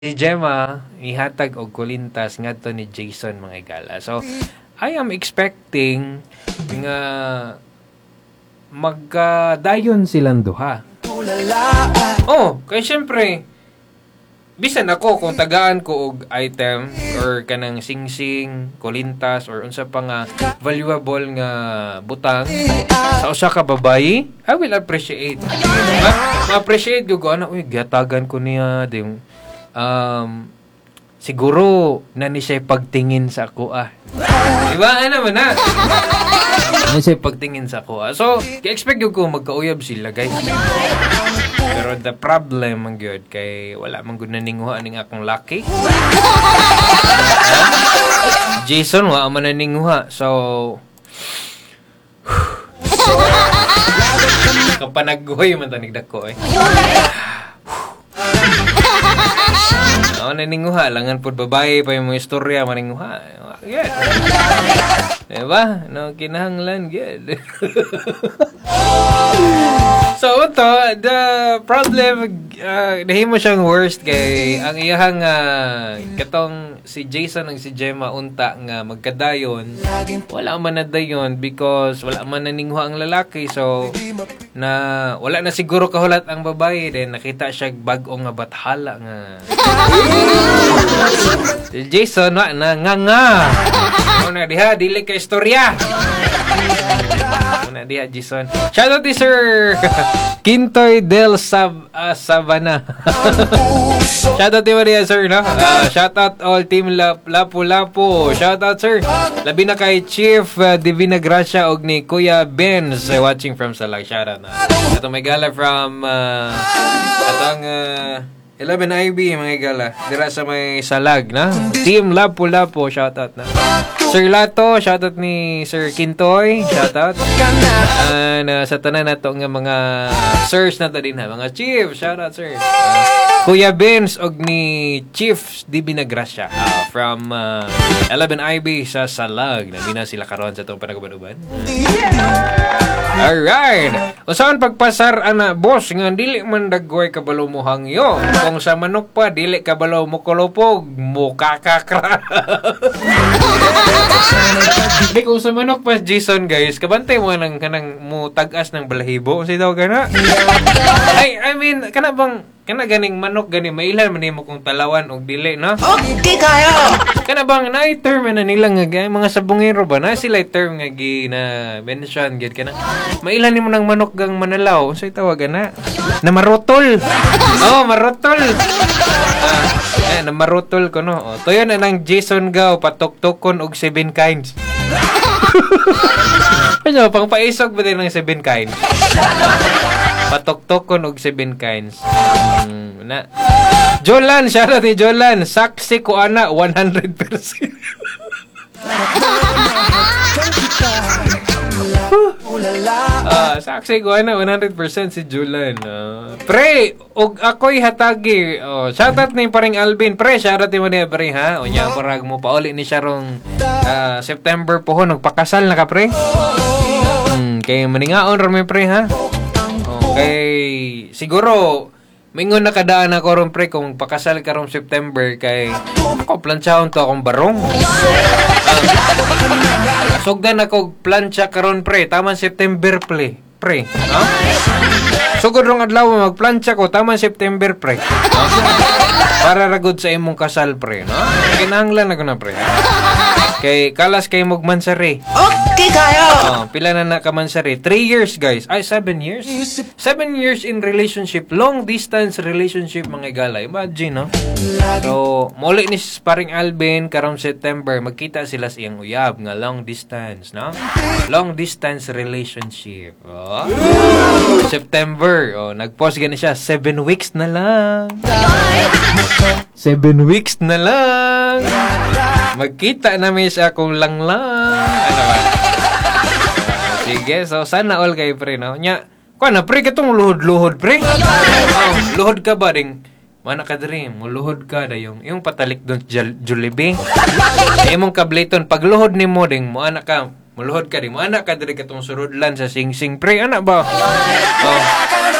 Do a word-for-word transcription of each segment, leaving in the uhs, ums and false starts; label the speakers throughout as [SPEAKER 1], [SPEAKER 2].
[SPEAKER 1] Si Gemma ihatag og kulintas ngadto ni Jason mga igala. So I am expecting nga magkadayon silang duha. Oh, kay syempre bisan ako kung tagaan ko og item or kanang singsing, kulintas or unsa pa nga valuable nga butang sa usa ka babayi, I will appreciate. Ma- ma-appreciate ko ana uy gatagan ko niya dim um siguro na ni siya pagtingin sa ako ah. Diba ano man na? Ano siya pagtingin sa ako ah. So, i-expect ko magkauyab sila guys. Pero the problem man gyud kay wala man gud naninguha ning akong lucky. Jason wa man naninguha. So kapanaggoy man tanig dako eh. Oh, naninguha langan pud babae pa yung mga istorya maninguha. Yeah. Diba? No, kinahanglan gyud. So ito, the problem uh, nahimo siyang worst kay ang iyahang uh, katong si Jason ang si Gemma unta nga magkadayon wala man na dayon because wala man naninguha ang lalaki so na wala na siguro kahulat ang babae then nakita siya bag-o nga bathala nga si Jason wa na nga nga una diha dili ka istorya una diha Jason shout out to Sir Kintoy del Sab uh, Savana. Shout out to Maria sir no. Uh, shout out all team Lap Lapu Lapu. Shout out sir. Labi na kay Chief uh, Divina Gracia og ni Kuya Benz uh, watching from Salag. Shout out na. Ato may gala from uh, atong uh, eleven I B mga gala. Dira sa may Salag na. Team Lapu Lapu shout out na. Sir Lato, shoutout ni Sir Kintoy, shoutout. And uh, sa tanan nato nga mga sirs na to din ha, mga chief, shoutout sir. Uh, Kuya Benz og ni Chief Divina Gracia uh, from uh, eleven I B sa Salag. Nabina sila karon sa itong panagaban-uban. Alright. Usahan pagpasar ana boss nga dili man dagway kabalo mo hangyo. Kung sa manok pa dili kabalo mo kulupog, mo kakakra. Di kung sa manok pa Jason guys, kabantay mo nang kanang mo tag-as ng balahibo kasi daw gana. Ay, I mean, kana bang kana ganing manok gani mailan man nimo kung talawan og dili no? Okay kayo. Kana bang naay term na nila nga mga sabungero ba na sila term nga gi na mention gid kana. Mailan nimo nang manok gang manalaw, unsay tawag ana? Na marutol. Oh, marutol. Ah, eh, na marutol ko no. Oh, tuyo na nang Jason Gao patok-tokon og seven kinds. Ano, pang paisog ba din ng seven kinds? Patok-tokon og seven kinds. Hmm, na. Jolan, shout out ni Jolan. Saksi ko ana one hundred percent. Ah, uh, saksi ko ana one hundred percent si Jolan. Uh, pre, og ako'y hatagi. Oh, shout out ni paring Alvin. Pre, shout out ni mo niya pre ha. Unya parag mo pauli ni siya rong uh, September pohon nagpakasal na ka pre. Hmm, kay maningaon ra mi pre ha. Kay siguro mingon na kadaan ako ron pre kung pakasal ka ron September kay ako planchahon to akong barong. Uh, sugdan ako plancha karon pre taman September pre pre no? Sugod rong adlaw magplancha ko taman September pre no? Para ragod sa imong kasal pre no? Kinahanglan ako na pre ha? Kay kalas kay mog mansari. Okay kayo. Oh, pila na na ka mansari? three years guys. Ay seven years. seven years in relationship, long distance relationship mga gala. Imagine no. So, muli ni paring Alvin karong September magkita sila sa iyang uyab nga long distance, no? Long distance relationship. Oh. September, oh, nag-post gani siya seven weeks na lang. seven weeks na lang. Magkita namin sa akong lang lang. Ano ba? Uh, sige, so sana all kay pre, no? Nya, kuha na, pre, katong luhod-luhod, pre. Oh, luhod ka ba, ding? Mana ka dream, muluhod ka da yung, yung patalik doon Jollibee. Sa imong kableton, pag luhod ni mo, ding, mo anak ka, muluhod ka, ding, mo anak ka, diri katong surudlan sa sing-sing, pre, anak ba? Oh.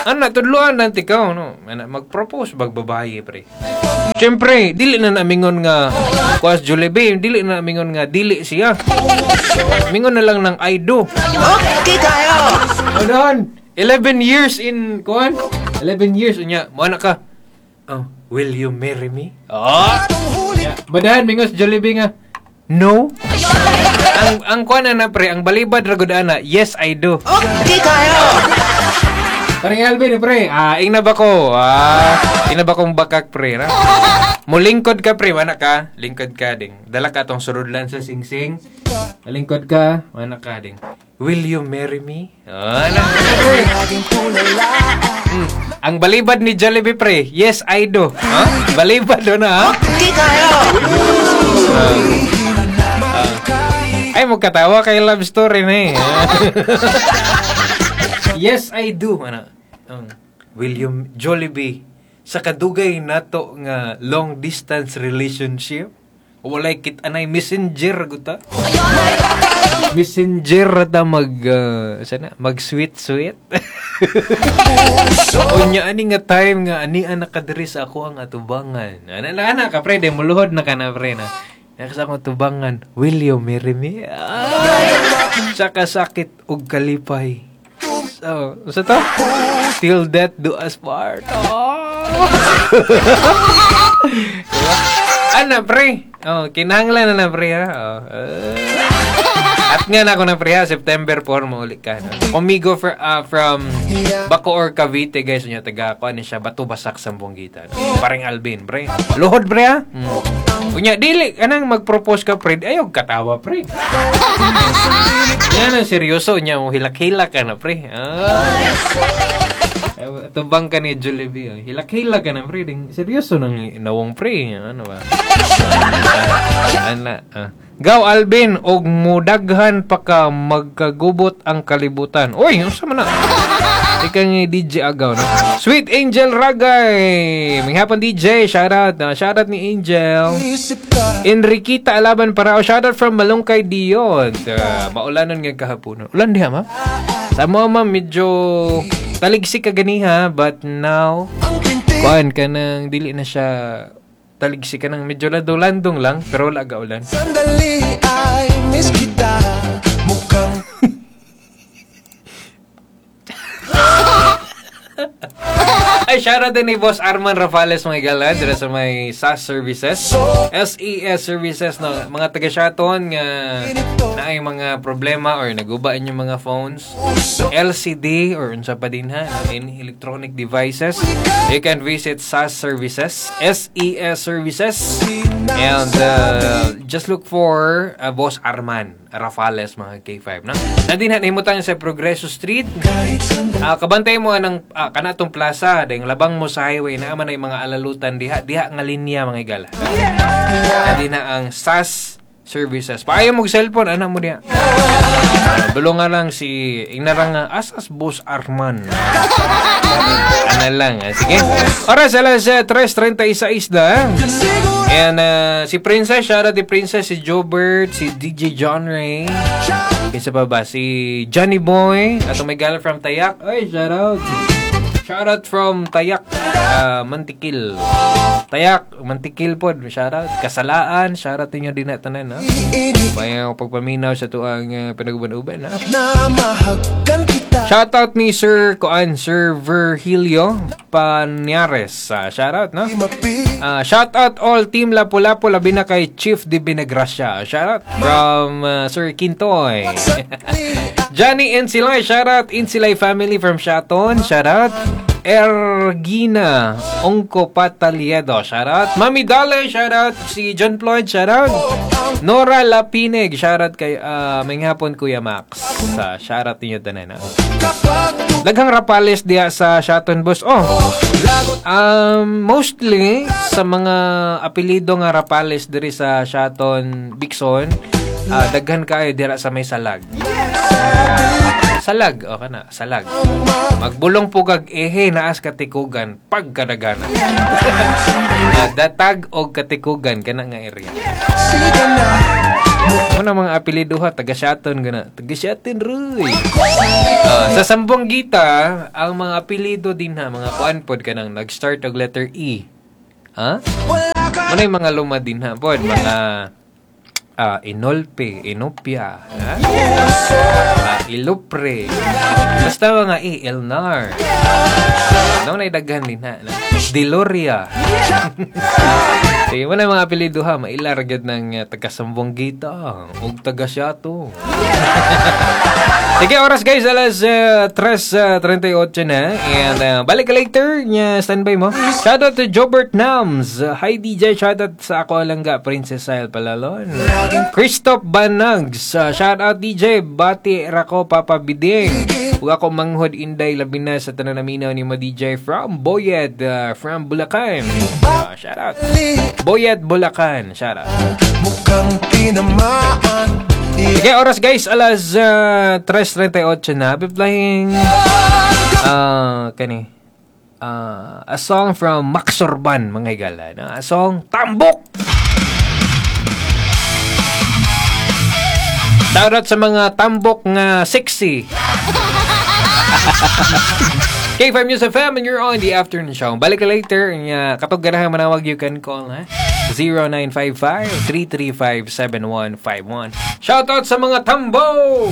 [SPEAKER 1] Ana, tudluan na tikaw, no? Ana, mag-propose, bagbabae, pre. Siyempre, dili na namingon nga, kuas Jollibee, dili na namingon nga, dili siya. Mingon na lang ng I do.
[SPEAKER 2] Okay kayo!
[SPEAKER 1] Ano? eleven years in, kuan? eleven years, unya, mo anak ka. Oh, will you marry me? Oh! Yeah. Badahan, mingos Jollibee nga, no? ang ang kuan na pre, ang balibad ragod ana, yes I do.
[SPEAKER 2] Okay kayo!
[SPEAKER 1] Parang Alvin, pre, ah, ing na ba ko? Ah, ing na ba kong bakak, pre, na? Mulingkod ka, pre, mana ka? Lingkod ka, ding. Dala ka tong surudlan sa singsing. Malingkod ka, mana ka, ding. Will you marry me? Ah, na, pre. Hmm. Ang balibad ni Jollibee, pre, yes, I do. Huh? Balibad do na, ha?
[SPEAKER 2] Okay kayo!
[SPEAKER 1] Uh, uh, ay, magkatawa kay love story na eh. Yes, I do. Ano? Um, William Jollibee sa kadugay nato nga long distance relationship. Walay kit anay messenger guta. Messenger ta mag uh, sana mag sweet sweet. Unya ani nga time nga ani anak kadiri sa ako ang atubangan. Ana na ana ka pre de muluhod na kana pre na. Nakasa akong tubangan, will you marry me? Saka sakit ug kalipay. So, sa to? Till death do us part. Oh. Ana, pre. Oh, kinahanglan na na, pre, ha? Oh. Uh. At nga na ako na, pre, ha? September four, mauli ka. No? Kumigo for, uh, from Bacoor, Cavite, guys. Yung taga, ko, ano siya, Bato Basak, Sambuangita. No? Parang Alvin, pre. Luhod, pre, ha? Hmm. Kunya, dili, anang mag-propose ka, pre. Ayaw, katawa, pre. Yan ang seryoso niya, mo hilak-hilak ka na, pre. Ah. Tubang ka ni Jollibee. Oh. Hilak-hilak ka na, pre. Seryoso nang nawong, pre. Ano ba? Ah, ana. Ah. Gaw, Alvin, og mudaghan pa ka magkagubot ang kalibutan. Uy, ano sa mana? Ika nga D J Agaw, no? Sweet Angel Ragay. May hapon D J. Shoutout. Uh, shoutout ni Angel. Enriquita Alaban Parao. Shoutout from Malungkay Dion. Uh, maulanan nga kahapon. Ulan diha, ma? Sa mo, ma, medyo taligsik ka ganiha. But now, kuhan ka nang dili na siya taligsik ka nang medyo landong-landong lang. Pero wala ga ulan.
[SPEAKER 2] Sandali ay miss kita. Mukhang
[SPEAKER 1] ay, shoutout din ni Boss Arman Rafales mga galad dito sa may S A S Services. S E S Services no, mga taga-shaton nga na ay mga problema or nagubaan yung mga phones, L C D or unsa pa din ha, any electronic devices. You can visit S A S Services, S E S Services. And uh, just look for uh, Boss Arman Rafales mga K five no. Nandin na himutan sa Progreso Street. Uh, kabantay mo ng uh, kanatong plaza, dahil labang mo sa highway na aman ay mga alalutan diha diha nga linya mga igala. Nandin na ang S A S Services. Paayo mo cellphone ana mo diha. Uh, Bulong nga lang si inarang uh, asas Boss Arman. Ana lang. Uh, sige. Oras alas uh, tres treinta y seis na. And uh, si Princess, shoutout ni Princess, si Jobert, si D J John Ray. Isa pa ba? Si Johnny Boy. At may gala from Tayak. Ay, shoutout. Shoutout from Tayak. Uh, Mantikil. Tayak, Mantikil po. Shoutout. Kasalaan. Shoutout niyo din natin na. Mayang pagpaminaw sa tuang uh, pinag-uban-uban. Shoutout ni Sir Koan, Sir Virgilio Panyares. Uh, shoutout, no? Uh, shoutout all team Lapu-Lapu, labi na kay Chief de Binagracia. Shoutout from uh, Sir Kintoy. Johnny Insilay, shoutout Insilay family from Shaton. Shoutout Ergina Ongko Pataliedo. Shoutout Mami Dale. Shoutout si John Floyd. Shoutout Nora Lapineg. Shoutout kay uh, may hapon Kuya Max. Sa uh, shoutout niyo tanan. Daghang rapales diya sa Shaton boss. Oh. Um mostly sa mga apelyido nga rapales diri sa Shaton Bixon, uh, daghan kaayo dira sa may salag. Salag, o kana, salag. Magbulong po kag ehe naas katikugan pagkadagana. Datag og katikugan kana nga area. Ano mga apelido ha, taga-shaton gana. Taga-shaton ruy. Uh, sa Sambong Gita, ang mga apelido din ha, mga kuan pod kanang nag-start og letter E. Ha? Ano yung mga luma din ha pod, mga uh, Inolpe, Inopia, ha? Uh, Ilupre. Basta mga E, Elnar. Ano na idaghan din ha? Diloria. Sige mo na mga apelido ha, mailaragad ng uh, taga-Sambong Gita o taga-Shato. Sige, oras guys, alas uh, tres thirty-eight na. And uh, balik ka later, uh, standby mo. Shoutout to Jobert Nams. Uh, hi D J, shoutout sa ako alangga, Princess Sile Palalon. Christoph Banags. Uh, shoutout D J, bati rako Papa Biding. Huwag ako manghod inday labi na sa tananaminaw ni mo D J from Boyed, uh, from Bulacan. Uh, shoutout. Boyed, Bulacan. Shoutout.
[SPEAKER 2] Mukhang tinamaan.
[SPEAKER 1] Okay, oras guys, alas uh, tres thirty-eight na. I'll be playing uh, kani, uh, a song from Max Orban, mga higala. No? A song, Tambok! Shoutout sa mga tambok nga sexy. K five News F M and you're on the afternoon show. Balik ka later. Uh, kapag ganahan manawag, you can call ha? zero nine five five, three three five, seven one five one. Shoutout sa mga tambo!